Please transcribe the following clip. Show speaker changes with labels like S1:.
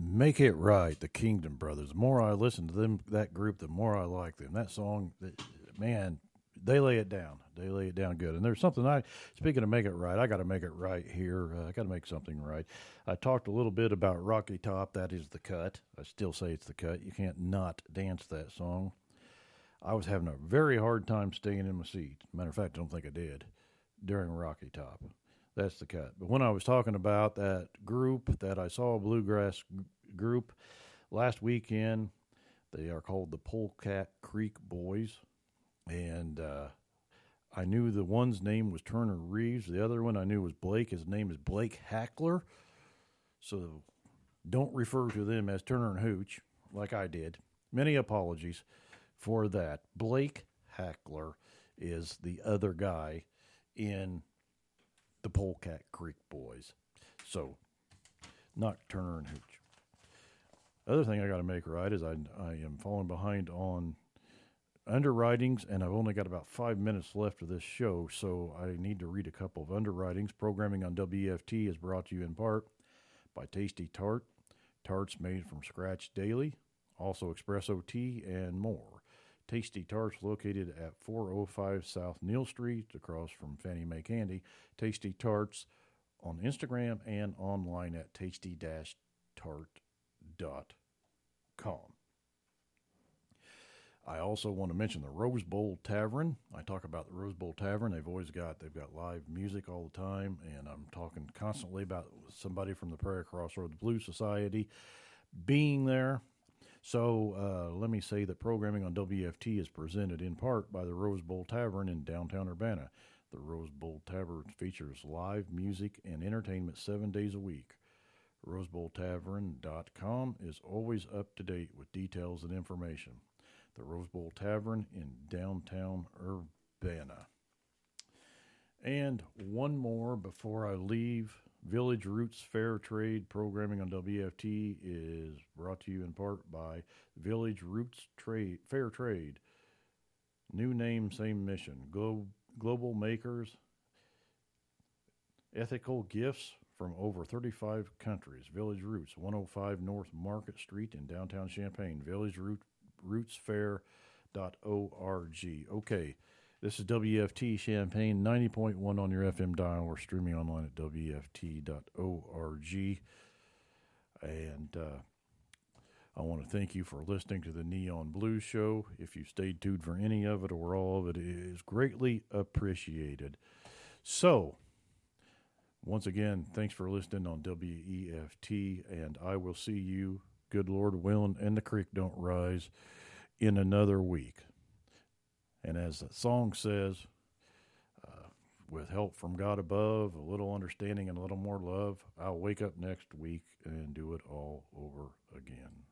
S1: Make It Right, the Kingdom Brothers. The more I listen to them, that group, the more I like them. That song, man, they lay it down. They lay it down good. And there's something speaking of Make It Right, I got to make it right here. I got to make something right. I talked a little bit about Rocky Top. That is the cut. I still say it's the cut. You can't not dance that song. I was having a very hard time staying in my seat. Matter of fact, I don't think I did during Rocky Top. That's the cut. But when I was talking about that group that I saw, a bluegrass group, last weekend, they are called the Polecat Creek Boys. And I knew the one's name was Turner Reeves. The other one I knew was Blake. His name is Blake Hackler. So don't refer to them as Turner and Hooch like I did. Many apologies for that. Blake Hackler is the other guy in the Polecat Creek Boys. So, not Turner and Hooch. Other thing I got to make right is I am falling behind on underwritings, and I've only got about 5 minutes left of this show, so I need to read a couple of underwritings. Programming on WFT is brought to you in part by Tasty Tart. Tarts made from scratch daily. Also espresso tea and more. Tasty Tarts located at 405 South Neal Street, across from Fannie Mae Candy. Tasty Tarts on Instagram and online at tasty-tart.com. I also want to mention the Rose Bowl Tavern. I talk about the Rose Bowl Tavern. They've got live music all the time, and I'm talking constantly about somebody from the Prairie Crossroads Blues Society being there. So let me say that programming on WFT is presented in part by the Rose Bowl Tavern in downtown Urbana. The Rose Bowl Tavern features live music and entertainment 7 days a week. RoseBowlTavern.com is always up to date with details and information. The Rose Bowl Tavern in downtown Urbana. And one more before I leave. Village Roots Fair Trade programming on WFT is brought to you in part by Village Roots Fair Trade. New name, same mission. Global makers, ethical gifts from over 35 countries. Village Roots, 105 North Market Street in downtown Champaign. VillageRootsFair.org. Okay. This is WFT Champaign 90.1 on your FM dial. We're streaming online at WFT.org. And I want to thank you for listening to the Neon Blues Show. If you stayed tuned for any of it or all of it, it is greatly appreciated. So, once again, thanks for listening on WEFT, and I will see you, good Lord willing, and the creek don't rise, in another week. And as the song says, with help from God above, a little understanding and a little more love, I'll wake up next week and do it all over again.